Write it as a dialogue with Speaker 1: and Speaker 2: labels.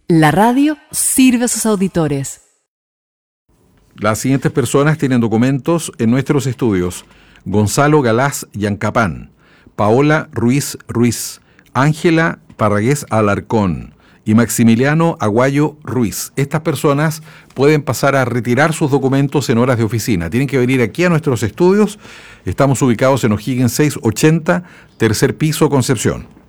Speaker 1: La radio sirve a sus auditores.
Speaker 2: Las siguientes personas tienen documentos en nuestros estudios: Gonzalo Galás Yancapán, Paola Ruiz Ruiz, Ángela Parragués Alarcón y Maximiliano Aguayo Ruiz. Estas personas pueden pasar a retirar sus documentos en horas de oficina. Tienen que venir aquí a nuestros estudios. Estamos ubicados en O'Higgins 680, tercer piso, Concepción.